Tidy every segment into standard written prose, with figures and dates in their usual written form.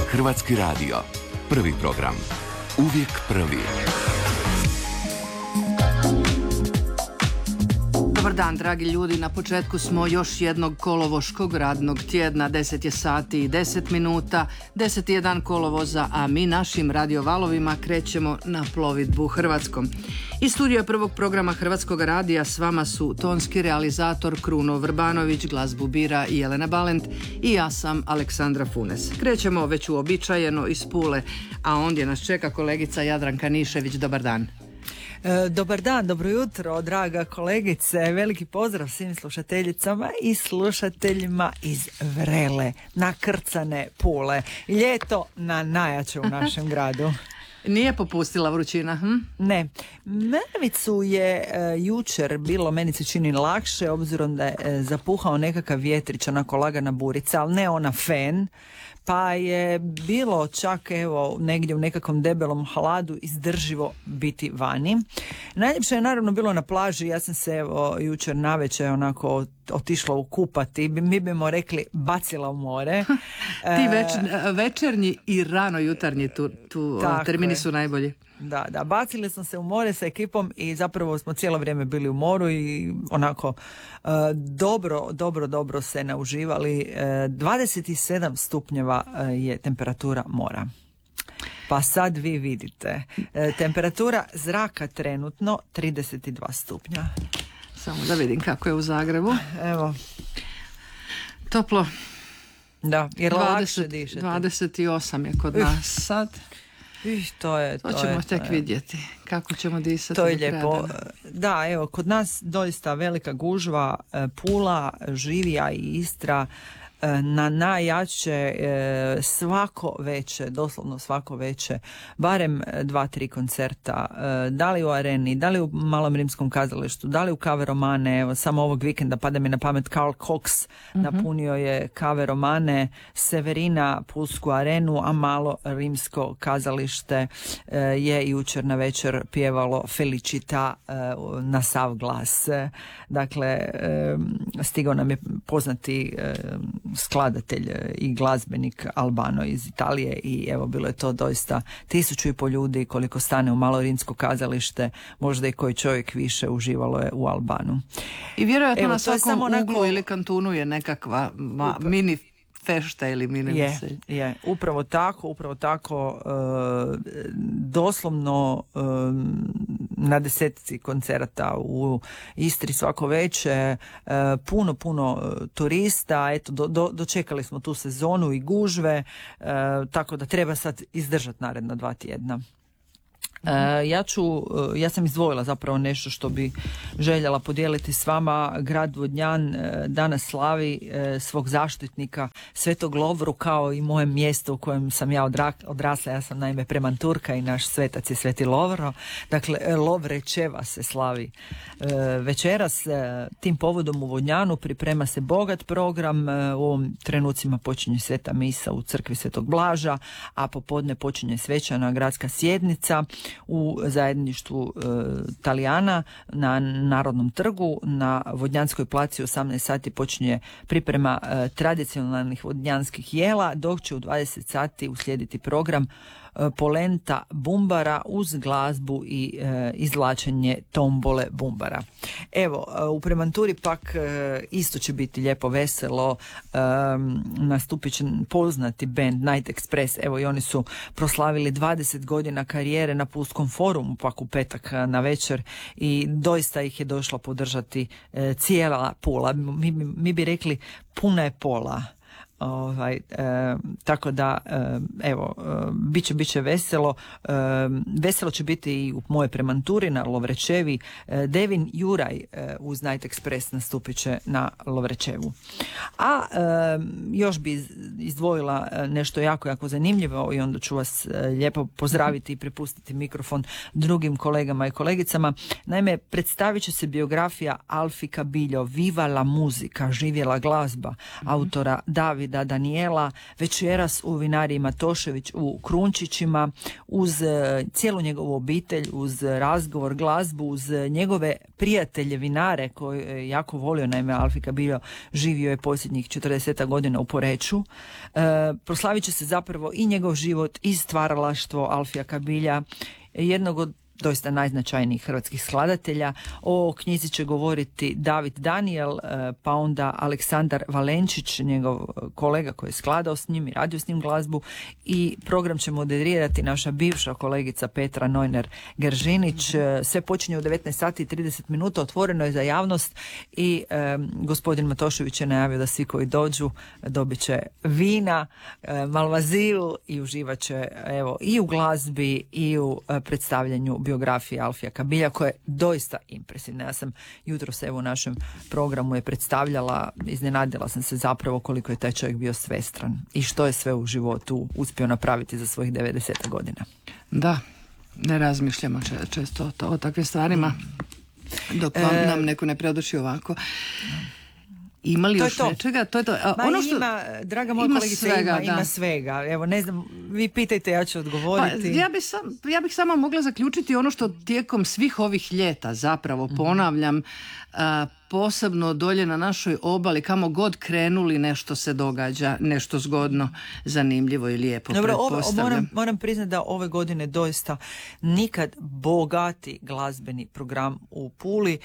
Hrvatski radio. Prvi program. Uvijek prvi. Dobar dan, dragi ljudi. Na početku smo još jednog kolovoškog radnog tjedna. 10 je sati i 10 minuta. 10 je dan kolovoza, a mi našim radiovalovima krećemo na plovidbu Hrvatskom. Iz studija prvog programa Hrvatskog radija s vama su tonski realizator Kruno Vrbanović, glazbu bira Jelena Balent i ja sam Aleksandra Funes. Krećemo već uobičajeno iz Pule, a ondje nas čeka kolegica Jadranka Nišević. Dobar dan. Dobar dan, dobro jutro, draga kolegice. Veliki pozdrav svim slušateljicama i slušateljima iz vrele, nakrcane Pule. Ljeto na najjače u našem gradu. Nije popustila vrućina? Ne. Mrvicu je jučer bilo, meni se čini lakše, obzirom da je zapuhao nekakav vjetrić, onako lagana burica, ali ne ona fen. Pa je bilo čak evo negdje u nekakvom debelom hladu izdrživo biti vani. Najljepše je naravno bilo na plaži. Ja sam se evo jučer navečer onako otišla ukupati. Mi bimo rekli bacila u more. Ti večernji i rano jutarnji tu termini su najbolji. Da, bacili smo se u more sa ekipom i zapravo smo cijelo vrijeme bili u moru i onako dobro se nauživali. 27 stupnjeva je temperatura mora. Pa sad vi vidite. Temperatura zraka trenutno 32 stupnja. Samo da vidim kako je u Zagrebu. Evo. Toplo. Da, jer lakše dišete. 28 je kod nas sad. To ćemo tek vidjeti kako ćemo disati. To je lijepo. Da, evo, kod nas doista velika gužva, Pula, Živija i Istra na najjače, svako veće, doslovno svako veće, barem 2-3 koncerta, da li u Areni, da li u Malom rimskom kazalištu, da li u Kave Romane. Evo, samo ovog vikenda pada mi na pamet Karl Cox napunio je Kave Romane, Severina Pulsku arenu, a Malo rimsko kazalište je jučer na večer pjevalo Felicita na sav glas. Dakle, stigao nam je poznati skladatelj i glazbenik Albano iz Italije i evo bilo je to doista 1500 ljudi koliko stane u Malo rimsko kazalište, možda i koji čovjek više uživalo je u Albanu. I vjerojatno na svakom uglu ili kantunu je nekakva mini fešta ili mini je, upravo tako doslovno na 10 koncerata u Istri svako veće, puno turista, eto dočekali smo tu sezonu i gužve, tako da treba sad izdržati naredna 2 tjedna. Ja sam izdvojila zapravo nešto što bi željela podijeliti s vama. Grad Vodnjan danas slavi svog zaštitnika Svetog Lovru, kao i moje mjesto u kojem sam ja odrasla. Ja sam naime Premanturka i naš svetac je Sveti Lovro. Dakle, Lovrečeva se slavi večeras. Tim povodom u Vodnjanu priprema se bogat program. U ovom trenucima počinje sveta misa u crkvi Svetog Blaža, a popodne počinje svečana gradska sjednica u zajedništvu Talijana na Narodnom trgu. Na Vodnjanskoj placi 18 sati počinje priprema tradicionalnih vodnjanskih jela, dok će u 20 sati uslijediti program polenta bumbara uz glazbu i izvlačenje tombole bumbara. Evo, u Premanturi pak isto će biti lijepo veselo. Nastupit će poznati band Night Express. Evo, i oni su proslavili 20 godina karijere na Pulskom forumu pak u petak na večer i doista ih je došla podržati cijela Pula. Mi bi rekli puna je Pola. Tako da evo, bit će veselo. Veselo će biti i u moje Premanturi na Lovrečevi. Devin Juraj uz Night Express nastupit će na Lovrečevu. A još bi izdvojila nešto jako zanimljivo i onda ću vas lijepo pozdraviti i prepustiti mikrofon drugim kolegama i kolegicama. Naime, predstavit će se biografija Alfi Kabiljo, Viva la muzika, živjela glazba, autora Davida Daniela, večeras u vinariji Matošević u Krunčićima, uz cijelu njegovu obitelj, uz razgovor, glazbu, uz njegove prijatelje vinare koje je jako volio. Naime, Alfi Kabiljo živio je posljednjih 40 godina u Poreču, Proslavit će se zapravo i njegov život i stvaralaštvo Alfija Kabilja, jednog od doista najznačajnijih hrvatskih skladatelja. O knjizi će govoriti David Daniel, pa onda Aleksandar Valenčić, njegov kolega koji je skladao s njim i radio s njim glazbu, i program će moderirati naša bivša kolegica Petra Neuner-Geržinić. Sve počinje u 19 sati i 30 minuta, otvoreno je za javnost i gospodin Matošević je najavio da svi koji dođu dobit će vina, malvaziju i uživat će i u glazbi i u predstavljanju biografije Alfija Kabilja, koja je doista impresivna. Ja sam jutros u našem programu je predstavljala, iznenadila sam se zapravo koliko je taj čovjek bio svestran i što je sve u životu uspio napraviti za svojih 90 godina. Da, ne razmišljamo često o takvim stvarima dok nam neko ne predoči ovako. Ima li još nečega? To je to. Ono što ima, draga moja kolegica, ima svega. Evo, ne znam, vi pitajte, ja ću odgovoriti. Pa, ja bih samo mogla zaključiti ono što tijekom svih ovih ljeta zapravo ponavljam, posebno dolje na našoj obali, kamo god krenuli nešto se događa, nešto zgodno, zanimljivo i lijepo. Dobro, moram priznati da ove godine doista nikad bogati glazbeni program u Puli.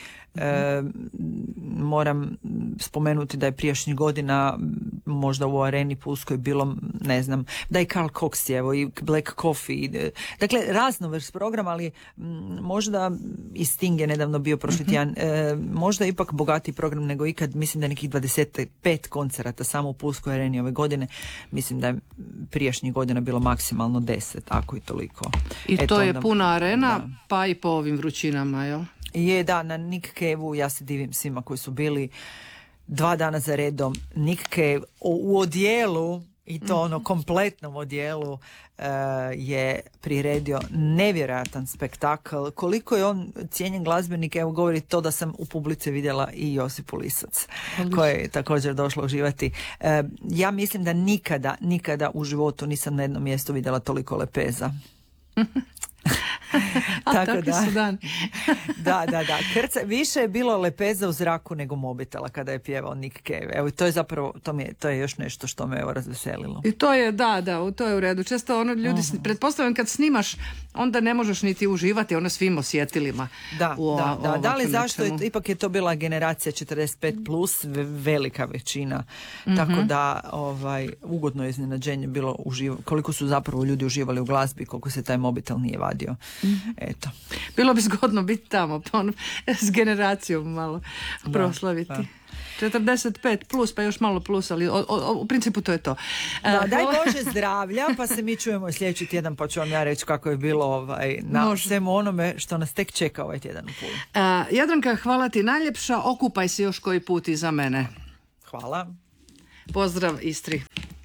Moram spomenuti da je prijašnjih godina možda u Areni Pulskoj bilo, ne znam, da i Carl Cox je, i Black Coffee, dakle raznovrs program, ali možda i Sting je nedavno bio prošli tjedan, možda ipak bogatiji program nego ikad. Mislim da je nekih 25 koncerata samo u Pulskoj Areni ove godine. Mislim da je prijašnjih godina bilo maksimalno 10, ako i toliko. I to je puna arena, da. Pa i po ovim vrućinama, jel? Je, da, na Nick Cave-u ja se divim svima koji su bili 2 dana za redom. Nick Cave u odijelu, i to kompletnom odijelu, je priredio nevjerojatan spektakl. Koliko je on cijenjen glazbenik, evo govori to da sam u publici vidjela i Josipu Lisac, koja je također došla uživati. Ja mislim da nikada u životu nisam na jednom mjestu vidjela toliko lepeza. Takvi su dan. Da. Više je bilo lepeza u zraku nego mobitela kada je pjevao Nick Cave. Evo, to je zapravo, to je još nešto što me razveselilo. I to je, to je u redu. Često ljudi, pretpostavljam kad snimaš, onda ne možeš niti uživati svim osjetilima. Da li zašto ipak je to bila generacija 45 plus, velika većina. Tako da ugodno iznenađenje bilo koliko su zapravo ljudi uživali u glazbi, koliko se taj mobitel nije vadio. Eto. Bilo bi zgodno biti tamo, s generacijom malo proslaviti. Da. 45 plus, pa još malo plus, ali u principu to je to. Daj Bože zdravlja, pa se mi čujemo sljedeći tjedan, pa ću vam ja reći kako je bilo na svemu onome što nas tek čeka ovaj tjedan u Puli. Jadranka, hvala ti najljepša, okupaj se još koji put iza mene. Hvala. Pozdrav Istri.